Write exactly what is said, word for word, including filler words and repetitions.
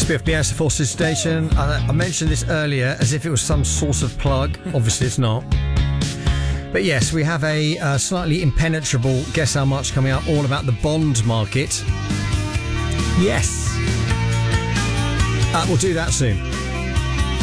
Spiff B S Forces Station. I, I mentioned this earlier as if it was some sort of plug. Obviously it's not. But yes, we have a uh, slightly impenetrable Guess How Much coming up, all about the bond market. Yes. Uh, we'll do that soon.